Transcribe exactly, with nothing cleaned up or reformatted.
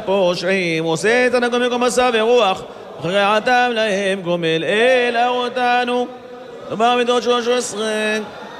פושעים, עושה את הנקום מקום מסע ורוח, רעתם להם גומל אלה אותנו. דבר מידות שלוש עשרה.